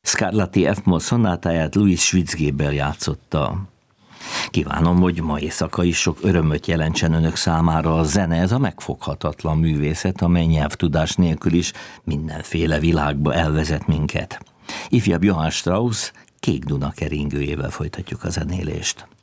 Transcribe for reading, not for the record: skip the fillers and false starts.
Scarlatti F-moll szonátáját Louis Schwitzgeber játszotta. Kívánom, hogy ma éjszaka is sok örömöt jelentsen önök számára a zene, ez a megfoghatatlan művészet, amely nyelvtudás nélkül is mindenféle világba elvezet minket. Ifjabb Johann Strauss Kék Duna keringőjével folytatjuk a zenélést.